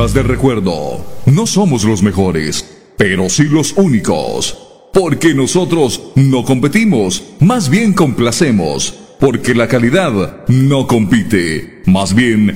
sirvas de recuerdo. No somos los mejores, pero sí los únicos. Porque nosotros no competimos, más bien complacemos. Porque la calidad no compite, más bien